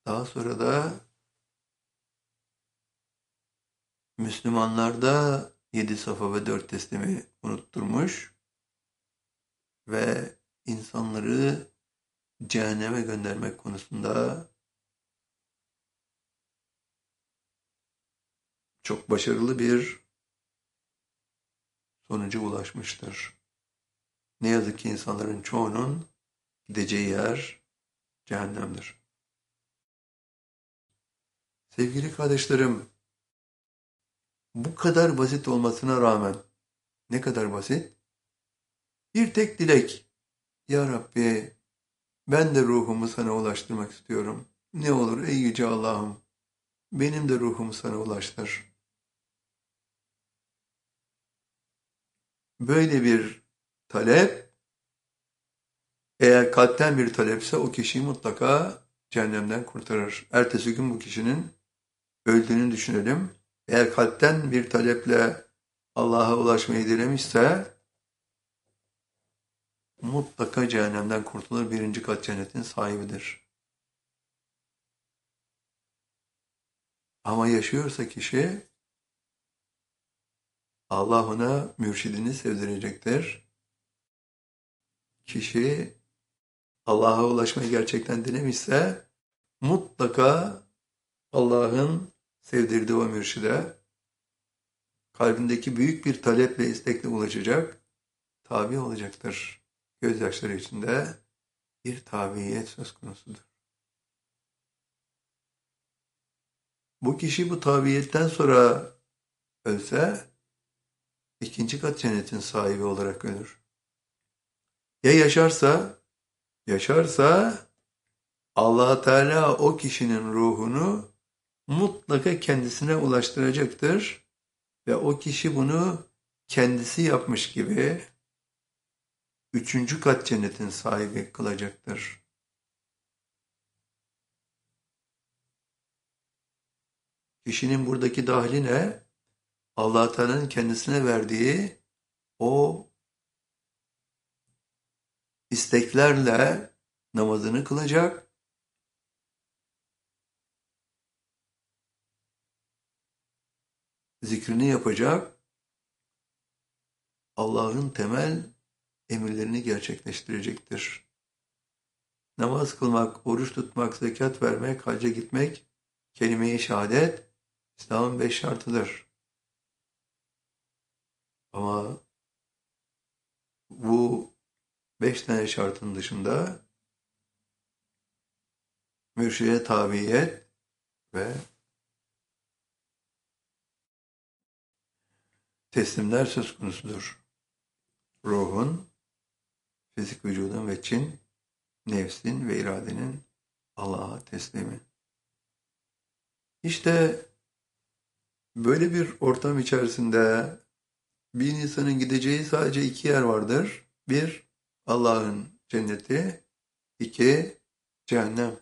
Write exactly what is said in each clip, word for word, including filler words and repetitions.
Daha sonra da Müslümanlarda yedi safa ve dört teslimi unutturmuş ve insanları cehenneme göndermek konusunda çok başarılı bir sonuca ulaşmıştır. Ne yazık ki insanların çoğunun gideceği yer cehennemdir. Sevgili kardeşlerim, bu kadar basit olmasına rağmen ne kadar basit? Bir tek dilek. Ya Rabbi, ben de ruhumu sana ulaştırmak istiyorum. Ne olur ey yüce Allah'ım, benim de ruhumu sana ulaştır. Böyle bir talep, eğer kalpten bir talepse o kişiyi mutlaka cehennemden kurtarır. Ertesi gün bu kişinin öldüğünü düşünelim. Eğer kalpten bir taleple Allah'a ulaşmayı dilemişse mutlaka cehennemden kurtulur. Birinci kat cennetin sahibidir. Ama yaşıyorsa kişi Allah ona mürşidini sevdirecektir. Kişi Allah'a ulaşmayı gerçekten dilemişse mutlaka Allah'ın sevdirdiği o mürşide kalbindeki büyük bir taleple, istekle ulaşacak, tabi olacaktır. Gözyaşları içinde bir tabiyet söz konusudur. Bu kişi bu tabiyetten sonra ölse ikinci kat cennetin sahibi olarak ölür. Ya yaşarsa, yaşarsa Allah Teala o kişinin ruhunu mutlaka kendisine ulaştıracaktır ve o kişi bunu kendisi yapmış gibi üçüncü kat cennetin sahibi kılacaktır. Kişinin buradaki dahli ne? Allah Teala'nın kendisine verdiği o isteklerle namazını kılacak, zikrini yapacak, Allah'ın temel emirlerini gerçekleştirecektir. Namaz kılmak, oruç tutmak, zekat vermek, hacca gitmek, kelime-i şehadet, İslam'ın beş şartıdır. Ama bu beş tane şartın dışında mürşide tabiyet ve teslimler söz konusudur. Ruhun, fizik vücudun ve çin, nefsin ve iradenin Allah'a teslimi. İşte böyle bir ortam içerisinde bir insanın gideceği sadece iki yer vardır. Bir, Allah'ın cenneti. İki, cehennem.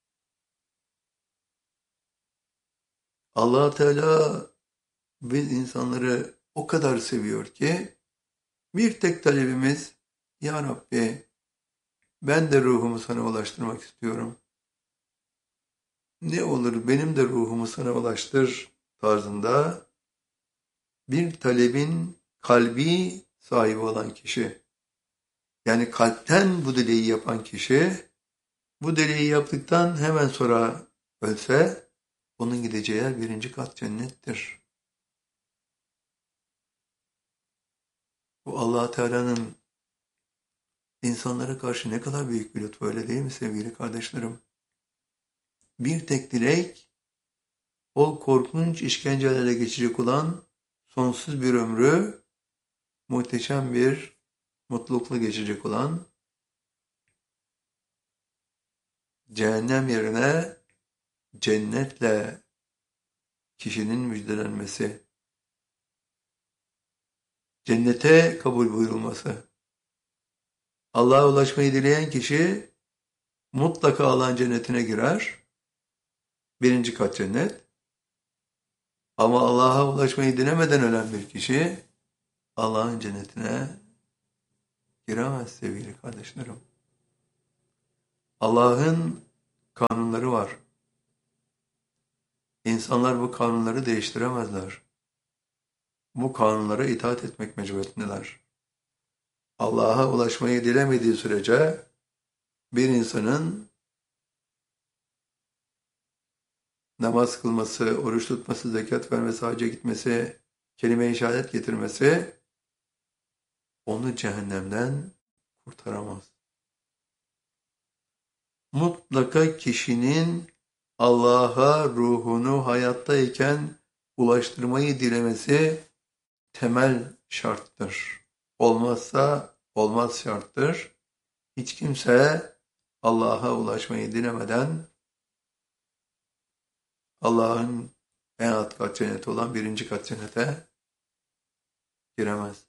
Allah Teala biz insanları o kadar seviyor ki bir tek talebimiz, Ya Rabbi ben de ruhumu sana ulaştırmak istiyorum. Ne olur benim de ruhumu sana ulaştır tarzında bir talebin kalbi sahibi olan kişi. Yani kalpten bu dileği yapan kişi, bu dileği yaptıktan hemen sonra ölse, onun gideceği yer birinci kat cennettir. Bu Allah Teala'nın insanlara karşı ne kadar büyük bir lütfu, öyle değil mi sevgili kardeşlerim? Bir tek dilek, o korkunç işkencelerle geçecek olan sonsuz bir ömrü, muhteşem bir mutlulukla geçecek olan, cehennem yerine cennetle kişinin müjdelenmesi, cennete kabul buyurulması. Allah'a ulaşmayı dileyen kişi mutlaka Allah'ın cennetine girer. Birinci kat cennet. Ama Allah'a ulaşmayı dilemeden ölen bir kişi Allah'ın cennetine giremez sevgili kardeşlerim. Allah'ın kanunları var. İnsanlar bu kanunları değiştiremezler. Bu kanunlara itaat etmek mecburiyetindeler. Allah'a ulaşmayı dilemediği sürece bir insanın namaz kılması, oruç tutması, zekat vermesi, hacca gitmesi, kelime-i şehadet getirmesi onu cehennemden kurtaramaz. Mutlaka kişinin Allah'a ruhunu hayattayken ulaştırmayı dilemesi temel şarttır. Olmazsa olmaz şarttır. Hiç kimse Allah'a ulaşmayı dilemeden Allah'ın en alt kat cenneti olan birinci kat cennete giremez.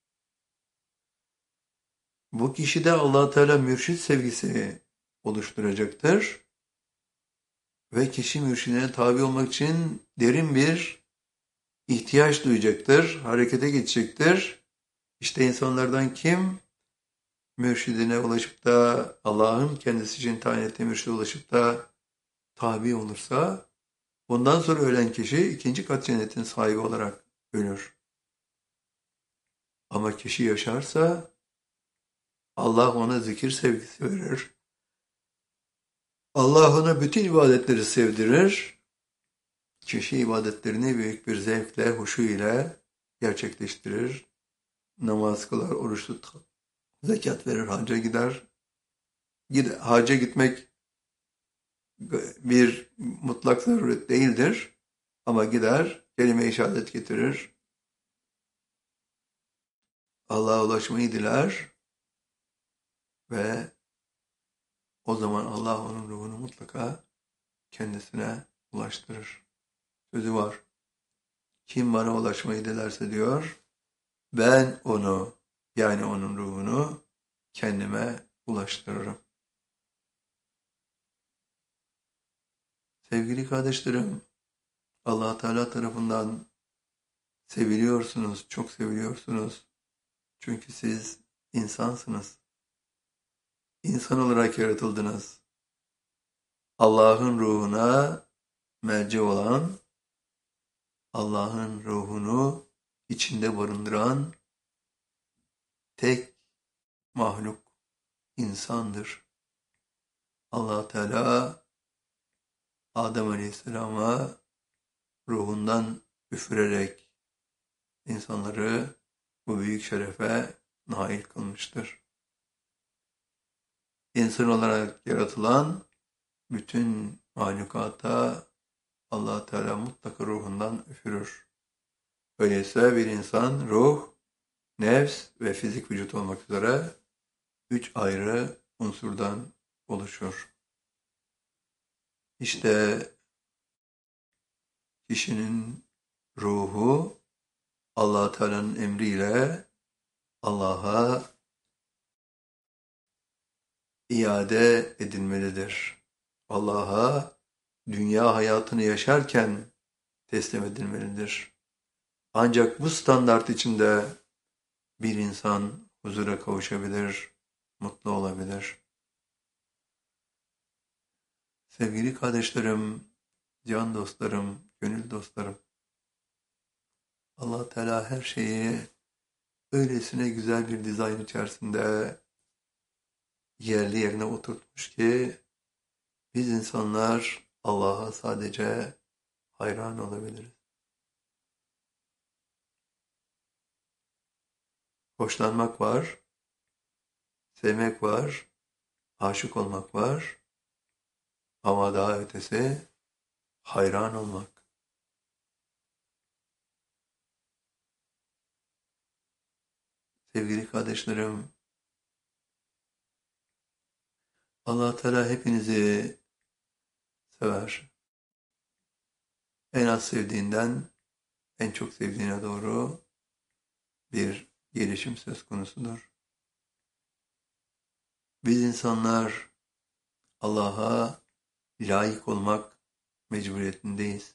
Bu kişide Allah Teala mürşid sevgisi oluşturacaktır. Ve kişi mürşidine tabi olmak için derin bir ihtiyaç duyacaktır, harekete geçecektir. İşte insanlardan kim mürşidine ulaşıp da Allah'ın kendisi için tayin ettiği mürşide ulaşıp da tabi olursa bundan sonra ölen kişi ikinci kat cennetin sahibi olarak ölür. Ama kişi yaşarsa Allah ona zikir sevgisi verir. Allah ona bütün ibadetleri sevdirir. Kişi ibadetlerini büyük bir zevkle, huşu ile gerçekleştirir. Namaz kılar, oruç tutar, zekat verir, hacca gider. Gide, hacca gitmek bir mutlak zaruret değildir. Ama gider, kelime-i şehadet getirir. Allah'a ulaşmayı diler. Ve o zaman Allah onun ruhunu mutlaka kendisine ulaştırır. Sözü var. Kim bana ulaşmayı dilerse diyor, ben onu, yani onun ruhunu kendime ulaştırırım. Sevgili kardeşlerim, Allah Teala tarafından seviliyorsunuz, çok seviliyorsunuz. Çünkü siz insansınız. İnsan olarak yaratıldınız. Allah'ın ruhuna merci olan, Allah'ın ruhunu içinde barındıran tek mahluk insandır. Allah Teala Adem Aleyhisselam'a ruhundan üfürerek insanları bu büyük şerefe nail kılmıştır. İnsan olarak yaratılan bütün mahlukata Allah Teala mutlaka ruhundan üfürür. Öyleyse bir insan ruh, nefs ve fizik vücut olmak üzere üç ayrı unsurdan oluşur. İşte kişinin ruhu Allah Teala'nın emriyle Allah'a iade edilmelidir. Allah'a dünya hayatını yaşarken teslim edilmelidir. Ancak bu standart içinde bir insan huzura kavuşabilir, mutlu olabilir. Sevgili kardeşlerim, can dostlarım, gönül dostlarım, Allah Teala her şeyi öylesine güzel bir dizayn içerisinde yerli yerine oturtmuş ki biz insanlar Allah'a sadece hayran olabiliriz. Hoşlanmak var, sevmek var, aşık olmak var ama daha ötesi hayran olmak. Sevgili kardeşlerim, Allah Teala hepinizi sever. En az sevdiğinden en çok sevdiğine doğru bir gelişim söz konusudur. Biz insanlar Allah'a layık olmak mecburiyetindeyiz.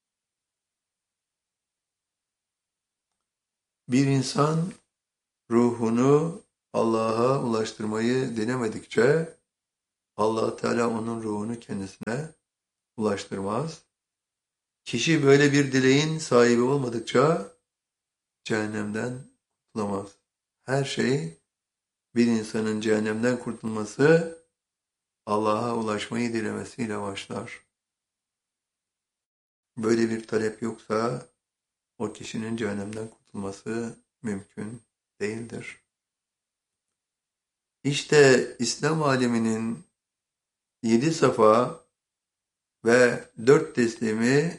Bir insan ruhunu Allah'a ulaştırmayı denemedikçe Allah Teala onun ruhunu kendisine ulaştırmaz. Kişi böyle bir dileğin sahibi olmadıkça cehennemden kurtulamaz. Her şey bir insanın cehennemden kurtulması Allah'a ulaşmayı dilemesiyle başlar. Böyle bir talep yoksa o kişinin cehennemden kurtulması mümkün değildir. İşte İslam aleminin yedi safa ve dört teslimi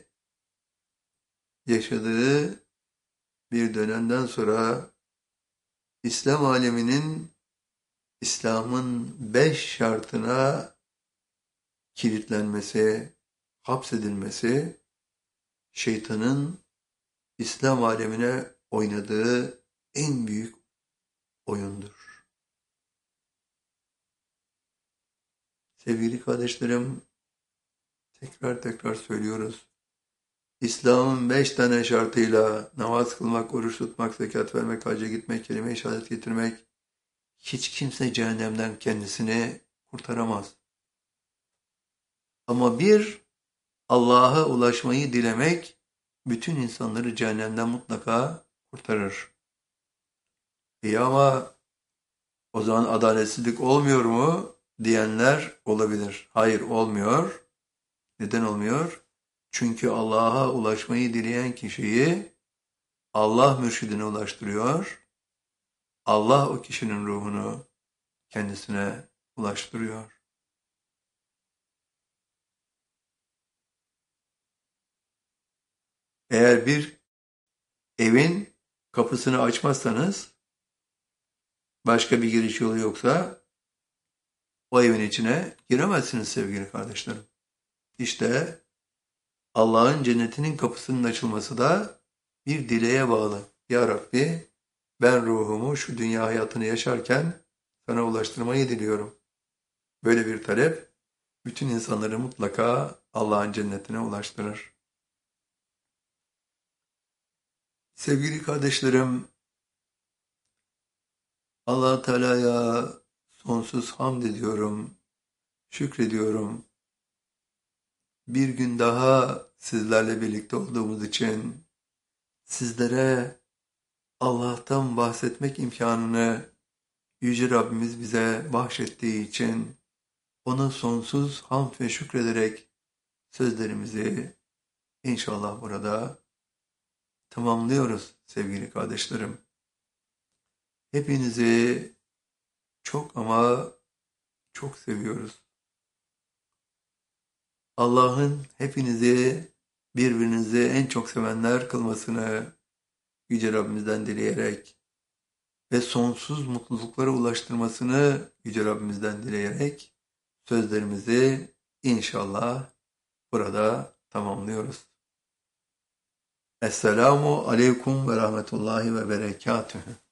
yaşadığı bir dönemden sonra İslam aleminin İslam'ın beş şartına kilitlenmesi, hapsedilmesi, şeytanın İslam alemine oynadığı en büyük oyundur. Sevgili kardeşlerim, tekrar tekrar söylüyoruz. İslam'ın beş tane şartıyla namaz kılmak, oruç tutmak, zekat vermek, hacca gitmek, kelime-i şehadet getirmek, hiç kimse cehennemden kendisini kurtaramaz. Ama bir, Allah'a ulaşmayı dilemek, bütün insanları cehennemden mutlaka kurtarır. İyi ama o zaman adaletsizlik olmuyor mu diyenler olabilir. Hayır, olmuyor. Neden olmuyor? Çünkü Allah'a ulaşmayı dileyen kişiyi Allah mürşidine ulaştırıyor. Allah o kişinin ruhunu kendisine ulaştırıyor. Eğer bir evin kapısını açmazsanız, başka bir giriş yolu yoksa o evin içine giremezsiniz sevgili kardeşlerim. İşte Allah'ın cennetinin kapısının açılması da bir dileğe bağlı. Ya Rabbi, ben ruhumu şu dünya hayatını yaşarken sana ulaştırmayı diliyorum. Böyle bir talep bütün insanları mutlaka Allah'ın cennetine ulaştırır. Sevgili kardeşlerim, Allah Teala'ya sonsuz hamd ediyorum, şükrediyorum. Bir gün daha sizlerle birlikte olduğumuz için, sizlere Allah'tan bahsetmek imkanını Yüce Rabbimiz bize bahşettiği için ona sonsuz hamd ve şükrederek sözlerimizi inşallah burada tamamlıyoruz sevgili kardeşlerim. Hepinizi çok ama çok seviyoruz. Allah'ın hepinizi birbirinizi en çok sevenler kılmasını Yüce Rabbimizden dileyerek ve sonsuz mutluluklara ulaştırmasını Yüce Rabbimizden dileyerek sözlerimizi inşallah burada tamamlıyoruz. Esselamu Aleyküm ve Rahmetullahi ve Berekatühü.